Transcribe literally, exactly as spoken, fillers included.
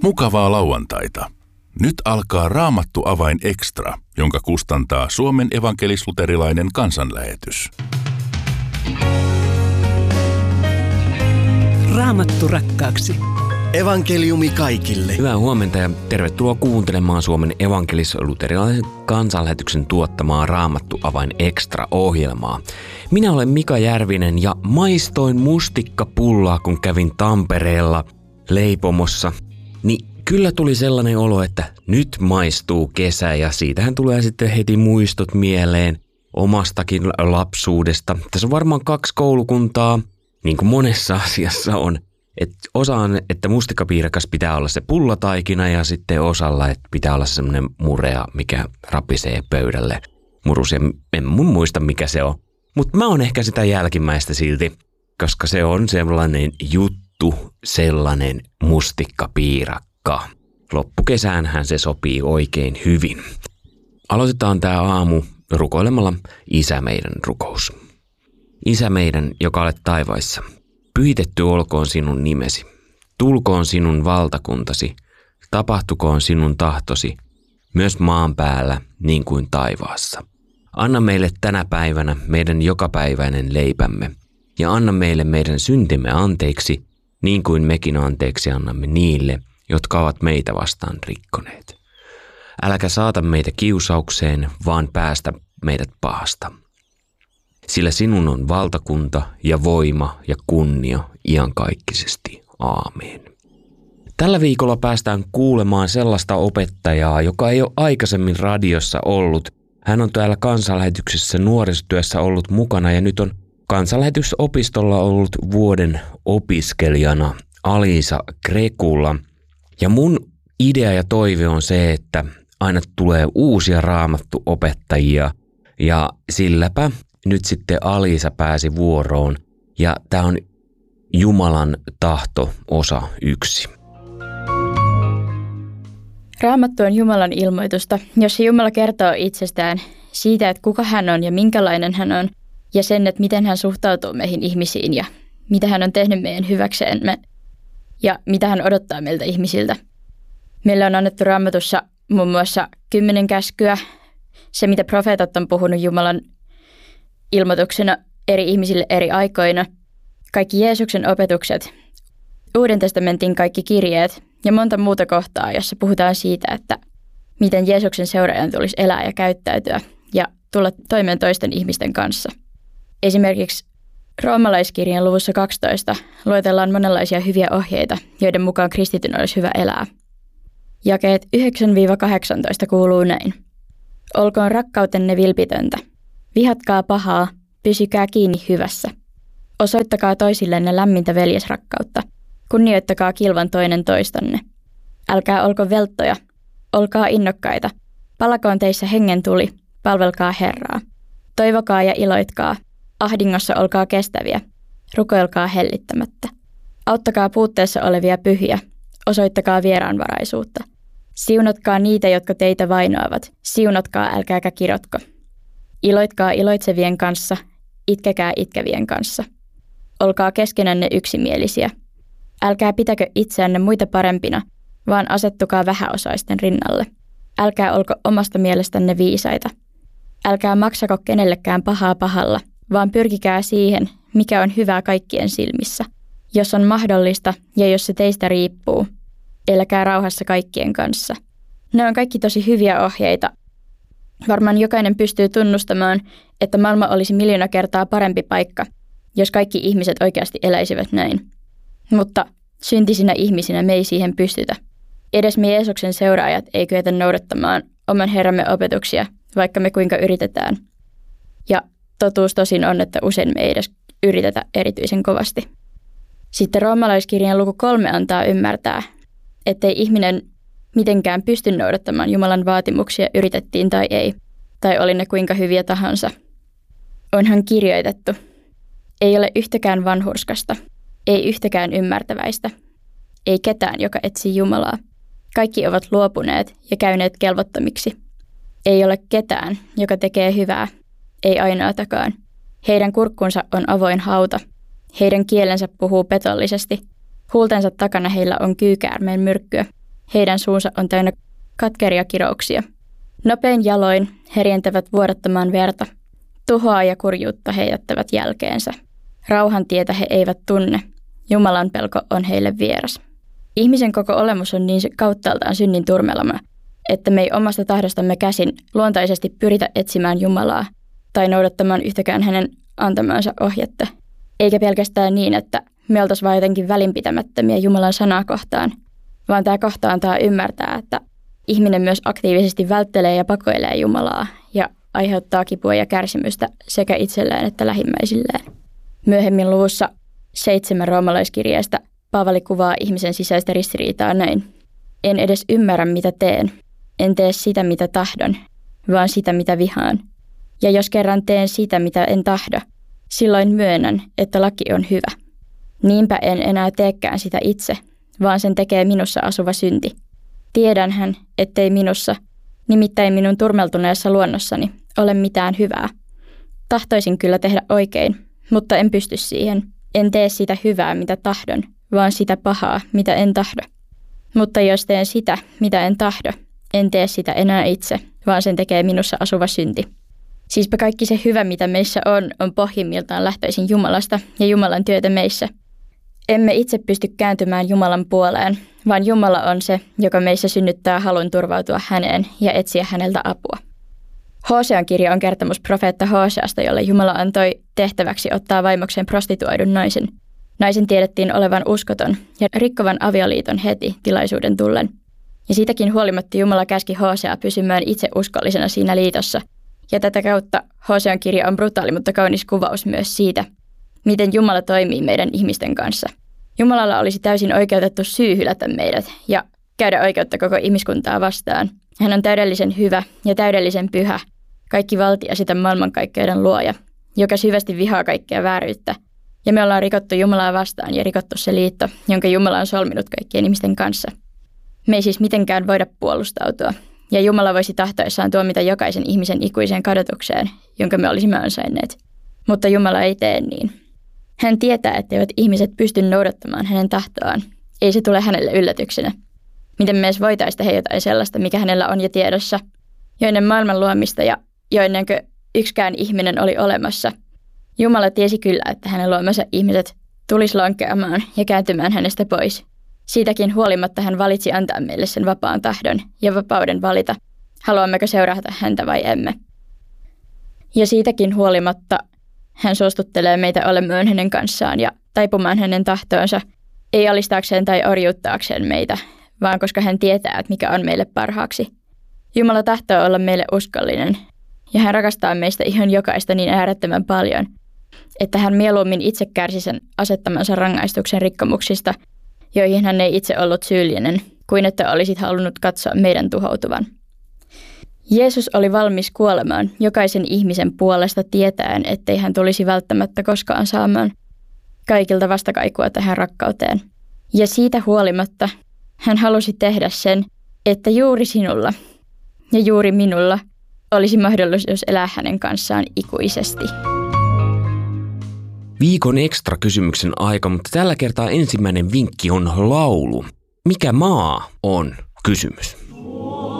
Mukavaa lauantaita. Nyt alkaa Raamattu avain extra, jonka kustantaa Suomen evankelis-luterilainen kansanlähetys. Raamattu rakkaaksi. Evankeliumi kaikille. Hyvää huomenta ja tervetuloa kuuntelemaan Suomen evankelis-luterilaisen kansanlähetyksen tuottamaa Raamattu avain extra-ohjelmaa. Minä olen Mika Järvinen ja maistoin mustikkapullaa, kun kävin Tampereella leipomossa. Niin kyllä tuli sellainen olo, että nyt maistuu kesä ja siitähän tulee sitten heti muistot mieleen omastakin lapsuudesta. Tässä on varmaan kaksi koulukuntaa, niin kuin monessa asiassa on. Et osa on, että mustikkapiirakas pitää olla se pullataikina ja sitten osalla, että pitää olla semmoinen murea, mikä rapisee pöydälle. Murus, ja en mun muista mikä se on. Mutta mä oon ehkä sitä jälkimmäistä silti, koska se on sellainen juttu, sellainen mustikkapiirakka. Loppukesäänhän se sopii oikein hyvin. Aloitetaan tää aamu rukoilemalla Isä meidän rukous. Isä meidän, joka olet taivaissa. Pyhitetty olkoon sinun nimesi, tulkoon sinun valtakuntasi, tapahtukoon sinun tahtosi, myös maan päällä niin kuin taivaassa. Anna meille tänä päivänä meidän jokapäiväinen leipämme, ja anna meille meidän syntimme anteeksi, niin kuin mekin anteeksi annamme niille, jotka ovat meitä vastaan rikkoneet. Äläkä saata meitä kiusaukseen, vaan päästä meidät pahasta. Sillä sinun on valtakunta ja voima ja kunnia iankaikkisesti. Aamen. Tällä viikolla päästään kuulemaan sellaista opettajaa, joka ei ole aikaisemmin radiossa ollut. Hän on täällä kansanlähetyksessä nuorisotyössä ollut mukana ja nyt on kansanlähetysopistolla ollut vuoden opiskelijana Alisa Krekula. Ja mun idea ja toive on se, että aina tulee uusia raamattuopettajia ja silläpä nyt sitten Alisa pääsi vuoroon ja tämä on Jumalan tahto osa yksi. Raamattu on Jumalan ilmoitusta, jossa Jumala kertoo itsestään siitä, että kuka hän on ja minkälainen hän on ja sen, että miten hän suhtautuu meihin ihmisiin ja mitä hän on tehnyt meidän hyväksemme ja mitä hän odottaa meiltä ihmisiltä. Meillä on annettu Raamatussa muun muassa kymmenen käskyä, se mitä profeetat on puhunut Jumalan ilmoituksena eri ihmisille eri aikoina, kaikki Jeesuksen opetukset, Uuden testamentin kaikki kirjeet ja monta muuta kohtaa, jossa puhutaan siitä, että miten Jeesuksen seuraajan tulisi elää ja käyttäytyä ja tulla toimeen toisten ihmisten kanssa. Esimerkiksi Roomalaiskirjan luvussa kaksitoista luetellaan monenlaisia hyviä ohjeita, joiden mukaan kristityn olisi hyvä elää. Jakeet yhdeksän kahdeksantoista kuuluu näin. Olkoon rakkautenne vilpitöntä. Vihatkaa pahaa, pysykää kiinni hyvässä. Osoittakaa toisillenne lämmintä veljesrakkautta. Kunnioittakaa kilvan toinen toistanne. Älkää olko velttoja, olkaa innokkaita. Palakoon teissä hengen tuli, palvelkaa Herraa. Toivokaa ja iloitkaa. Ahdingossa olkaa kestäviä. Rukoilkaa hellittämättä. Auttakaa puutteessa olevia pyhiä. Osoittakaa vieraanvaraisuutta. Siunatkaa niitä, jotka teitä vainoavat. Siunatkaa, älkääkä kirotko. Iloitkaa iloitsevien kanssa, itkekää itkevien kanssa. Olkaa keskenänne yksimielisiä. Älkää pitäkö itseänne muita parempina, vaan asettukaa vähäosaisten rinnalle. Älkää olko omasta mielestänne viisaita. Älkää maksako kenellekään pahaa pahalla, vaan pyrkikää siihen, mikä on hyvää kaikkien silmissä. Jos on mahdollista ja jos se teistä riippuu, eläkää rauhassa kaikkien kanssa. Ne on kaikki tosi hyviä ohjeita. Varmaan jokainen pystyy tunnustamaan, että maailma olisi miljoona kertaa parempi paikka, jos kaikki ihmiset oikeasti eläisivät näin. Mutta syntisinä ihmisinä me ei siihen pystytä. Edes me Jeesuksen seuraajat ei kyetä noudattamaan oman Herramme opetuksia, vaikka me kuinka yritetään. Ja totuus tosin on, että usein me ei edes yritetä erityisen kovasti. Sitten Roomalaiskirjan luku kolme antaa ymmärtää, ettei ihminen mitenkään pysty noudattamaan Jumalan vaatimuksia, yritettiin tai ei, tai oli ne kuinka hyviä tahansa. Onhan kirjoitettu. Ei ole yhtäkään vanhurskasta, ei yhtäkään ymmärtäväistä, ei ketään, joka etsii Jumalaa. Kaikki ovat luopuneet ja käyneet kelvottomiksi. Ei ole ketään, joka tekee hyvää, ei ainoatakaan. Heidän kurkkunsa on avoin hauta. Heidän kielensä puhuu petollisesti. Huultensa takana heillä on kyykäärmeen myrkkyä. heidän suunsa on täynnä katkeria kirouksia. Nopein jaloin he rientävät vuodattamaan verta. Tuhoa ja kurjuutta he jättävät jälkeensä. Rauhan tietä he eivät tunne. Jumalan pelko on heille vieras. Ihmisen koko olemus on niin kauttaaltaan synnin turmelama, että me ei omasta tahdostamme käsin luontaisesti pyritä etsimään Jumalaa tai noudattamaan yhtäkään hänen antamaansa ohjetta. Eikä pelkästään niin, että me oltaisiin vaan jotenkin välinpitämättömiä Jumalan sanaa kohtaan, vaan tämä kohta antaa ymmärtää, että ihminen myös aktiivisesti välttelee ja pakoilee Jumalaa ja aiheuttaa kipua ja kärsimystä sekä itselleen että lähimmäisilleen. Myöhemmin luvussa seitsemän roomalaiskirjeestä Paavali kuvaa ihmisen sisäistä ristiriitaa näin. En edes ymmärrä, mitä teen. En tee sitä, mitä tahdon, vaan sitä, mitä vihaan. Ja jos kerran teen sitä, mitä en tahdo, silloin myönnän, että laki on hyvä. Niinpä en enää teekään sitä itse, vaan sen tekee minussa asuva synti. Tiedänhän, ettei minussa, nimittäin minun turmeltuneessa luonnossani, ole mitään hyvää. Tahtoisin kyllä tehdä oikein, mutta en pysty siihen. En tee sitä hyvää, mitä tahdon, vaan sitä pahaa, mitä en tahdo. Mutta jos teen sitä, mitä en tahdo, en tee sitä enää itse, vaan sen tekee minussa asuva synti. Siispä kaikki se hyvä, mitä meissä on, on pohjimmiltaan lähtöisin Jumalasta ja Jumalan työtä meissä. Emme itse pysty kääntymään Jumalan puoleen, vaan Jumala on se, joka meissä synnyttää halun turvautua häneen ja etsiä häneltä apua. Hosean kirja on kertomus profeetta Hoseasta, jolle Jumala antoi tehtäväksi ottaa vaimokseen prostituoidun naisen. Naisen tiedettiin olevan uskoton ja rikkovan avioliiton heti tilaisuuden tullen. Ja siitäkin huolimatta Jumala käski Hoseaa pysymään itse uskollisena siinä liitossa. Ja tätä kautta Hosean kirja on brutaali, mutta kaunis kuvaus myös siitä, miten Jumala toimii meidän ihmisten kanssa. Jumalalla olisi täysin oikeutettu syy hylätä meidät ja käydä oikeutta koko ihmiskuntaa vastaan. Hän on täydellisen hyvä ja täydellisen pyhä, kaikki valtia sitä maailmankaikkeuden luoja, joka syvästi vihaa kaikkea vääryyttä. Ja me ollaan rikottu Jumalaa vastaan ja rikottu se liitto, jonka Jumala on solminut kaikkien ihmisten kanssa. Me ei siis mitenkään voida puolustautua, ja Jumala voisi tahtoessaan tuomita jokaisen ihmisen ikuiseen kadotukseen, jonka me olisimme ansainneet. Mutta Jumala ei tee niin. Hän tietää, etteivät ihmiset pysty noudattamaan hänen tahtoaan. Ei se tule hänelle yllätyksenä. Miten me edes voitaisiin tehdä jotain sellaista, mikä hänellä on jo tiedossa, jo ennen maailman luomista ja jo ennen kuin yksikään ihminen oli olemassa. Jumala tiesi kyllä, että hänen luomansa ihmiset tulisi lankeamaan ja kääntymään hänestä pois. Siitäkin huolimatta hän valitsi antaa meille sen vapaan tahdon ja vapauden valita, haluammeko seurata häntä vai emme. Ja siitäkin huolimatta hän suostuttelee meitä olemaan hänen kanssaan ja taipumaan hänen tahtoonsa, ei alistaakseen tai orjuuttaakseen meitä, vaan koska hän tietää, että mikä on meille parhaaksi. Jumala tahtoo olla meille uskollinen, ja hän rakastaa meistä ihan jokaista niin äärettömän paljon, että hän mieluummin itse kärsi sen asettamansa rangaistuksen rikkomuksista, joihin hän ei itse ollut syyllinen, kuin että olisit halunnut katsoa meidän tuhoutuvan. Jeesus oli valmis kuolemaan jokaisen ihmisen puolesta tietäen, ettei hän tulisi välttämättä koskaan saamaan kaikilta vastakaikua tähän rakkauteen. Ja siitä huolimatta hän halusi tehdä sen, että juuri sinulla ja juuri minulla olisi mahdollisuus elää hänen kanssaan ikuisesti. Viikon ekstra kysymyksen aika, mutta tällä kertaa ensimmäinen vinkki on laulu. Mikä maa on kysymys?